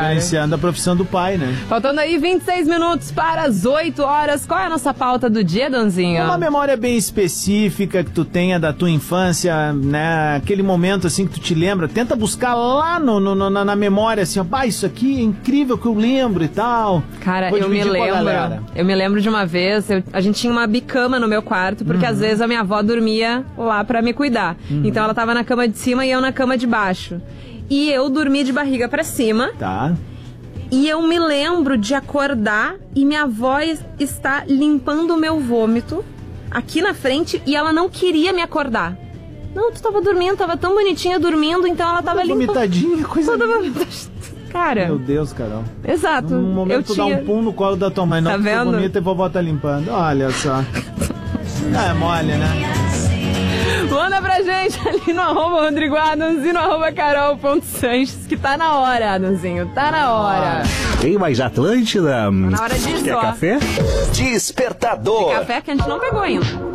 cara. Iniciando a profissão do pai, né? Faltando aí 26 minutos para as 8 horas. Qual é a nossa pauta do dia, Donzinho? Uma memória bem específica que tu tenha da tua infância, né? Aquele momento assim que tu te lembra. Tenta buscar lá na memória, assim, ó, isso aqui é incrível que eu lembro e tal. Cara, eu me lembro de uma vez, a gente tinha uma bicama no meu quarto, porque às vezes a minha avó dormia lá pra me cuidar. Então ela tava na cama de cima e eu na cama de baixo. E eu dormi de barriga pra cima. Tá. E eu me lembro de acordar e minha avó está limpando o meu vômito aqui na frente e ela não queria me acordar. Não, tu tava dormindo, tava tão bonitinha dormindo, então ela tava limpando. Vomitadinha, coisa toda cara. Meu Deus, Carol. Exato. No momento tu dá um pum no colo da tua mãe, não, tá vendo? Vomita e vovó tá limpando. Olha só. É mole, né? Manda pra gente ali no @RodrigoAdams e no @Carol.Sanches, que tá na hora, Adamzinho, tá na hora. Tem mais Atlântida? Tá na hora disso, Quer café? Despertador. Café que a gente não pegou ainda.